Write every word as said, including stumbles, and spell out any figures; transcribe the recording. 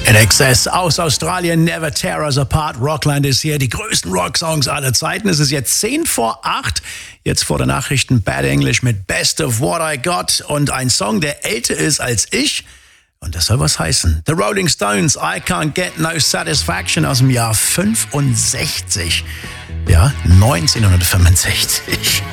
In Excess aus Australien, Never Tear Us Apart. Rockland ist hier, die größten Rocksongs aller Zeiten. Es ist jetzt zehn vor acht. Jetzt vor den Nachrichten Bad English mit Best of What I Got und ein Song, der älter ist als ich. Und das soll was heißen. The Rolling Stones, I Can't Get No Satisfaction aus dem Jahr fünfundsechzig. Ja, neunzehnhundertfünfundsechzig.